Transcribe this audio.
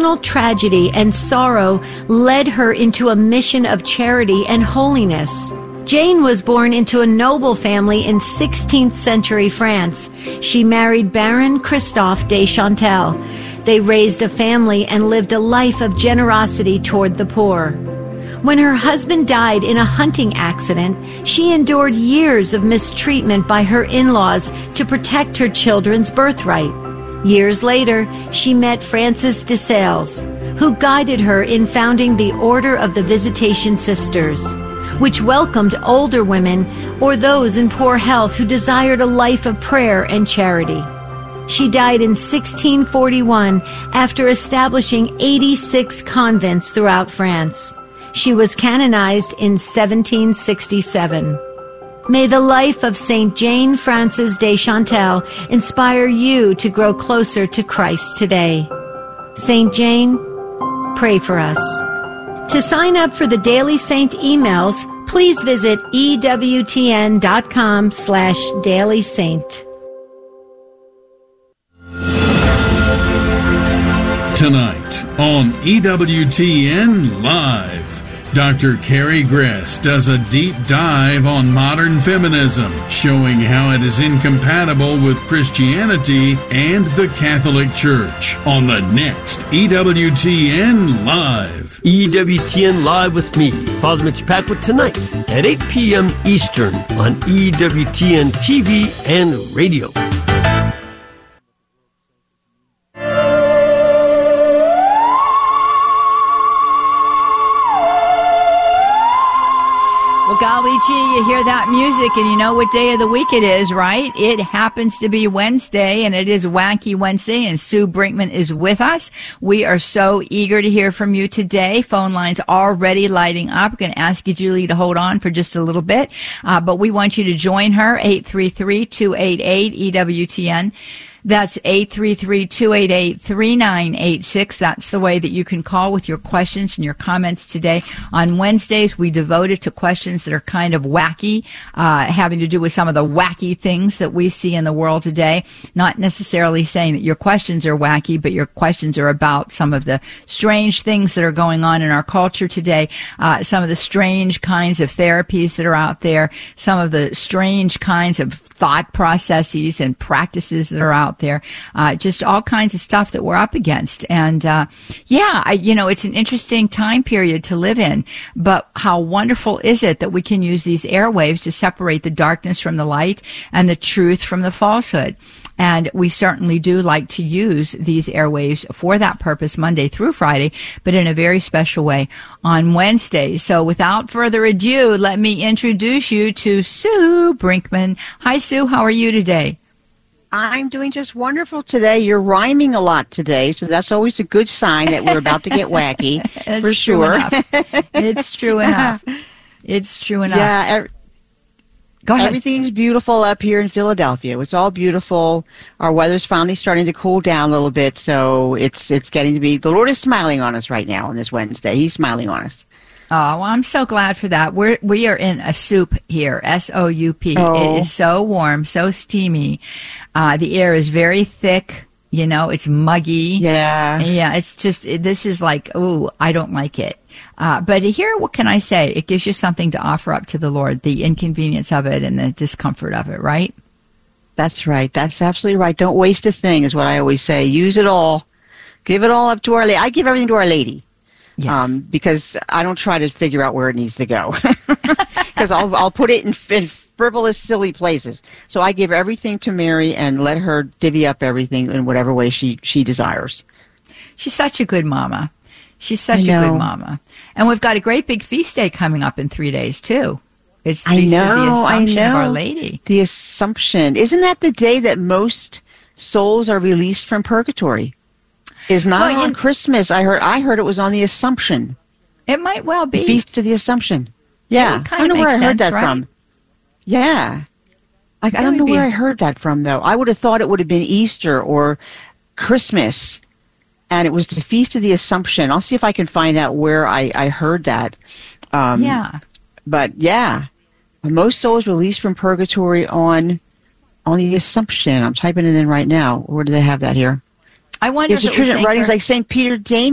personal tragedy and sorrow led her into a mission of charity and holiness. Jane was born into a noble family in 16th century France. She married Baron Christophe de Chantal. They raised a family and lived a life of generosity toward the poor. When her husband died in a hunting accident, she endured years of mistreatment by her in-laws to protect her children's birthright. Years later, she met Francis de Sales, who guided her in founding the Order of the Visitation Sisters, which welcomed older women or those in poor health who desired a life of prayer and charity. She died in 1641 after establishing 86 convents throughout France. She was canonized in 1767. May the life of St. Jane Frances de Chantal inspire you to grow closer to Christ today. St. Jane, pray for us. To sign up for the Daily Saint emails, please visit ewtn.com/dailysaint. Tonight on EWTN Live, Dr. Carrie Gress does a deep dive on modern feminism, showing how it is incompatible with Christianity and the Catholic Church on the next EWTN Live. EWTN Live with me, Father Mitch Packwood, tonight at 8 p.m. Eastern on EWTN TV and radio. Golly gee, you hear that music and you know what day of the week it is, right? It happens to be Wednesday, and it is Wacky Wednesday, and Sue Brinkman is with us. We are so eager to hear from you today. Phone lines already lighting up. I'm going to ask you, Julie, to hold on for just a little bit, but we want you to join her, 833-288-EWTN. That's 833-288-3986. That's the way that you can call with your questions and your comments today. On Wednesdays, we devote it to questions that are kind of wacky, having to do with some of the wacky things that we see in the world today. Not necessarily saying that your questions are wacky, but your questions are about some of the strange things that are going on in our culture today, some of the strange kinds of therapies that are out there, some of the strange kinds of thought processes and practices that are out there, just all kinds of stuff that we're up against. And it's an interesting time period to live in, but how wonderful is it that we can use these airwaves to separate the darkness from the light and the truth from the falsehood. And we certainly do like to use these airwaves for that purpose Monday through Friday, but in a very special way on Wednesday. So without further ado, let me introduce you to Sue Brinkman. Hi, Sue. How are you today? I'm doing just wonderful today. You're rhyming a lot today, so that's always a good sign that we're about to get wacky, for sure. It's true enough. It's true enough. Yeah. Go ahead. Everything's beautiful up here in Philadelphia. It's all beautiful. Our weather's finally starting to cool down a little bit, so it's getting to be. The Lord is smiling on us right now on this Wednesday. He's smiling on us. Oh, well, I'm so glad for that. We are in a soup here, S-O-U-P. Oh. It is so warm, so steamy. The air is very thick. You know, it's muggy. Yeah. Yeah, it's just, this is like, ooh, I don't like it. But here, what can I say? It gives you something to offer up to the Lord, the inconvenience of it and the discomfort of it, right? That's right. That's absolutely right. Don't waste a thing is what I always say. Use it all. Give it all up to Our Lady. I give everything to Our Lady. Yes. Because I don't try to figure out where it needs to go. Because I'll put it in frivolous, silly places. So I give everything to Mary and let her divvy up everything in whatever way she desires. She's such a good mama. She's such a good mama. And we've got a great big feast day coming up in 3 days, too. It's the Assumption of Our Lady. The Assumption. Isn't that the day that most souls are released from purgatory? It's not on Christmas. I heard it was on the Assumption. It might well be. The Feast of the Assumption. Yeah. I don't know where I heard that from. Yeah. I don't know where I heard that from, though. I would have thought it would have been Easter or Christmas, and it was the Feast of the Assumption. I'll see if I can find out where I heard that. But, yeah, most souls released from purgatory on the Assumption. I'm typing it in right now. Where do they have that here? I wonder if it was writings like St. Peter Damian.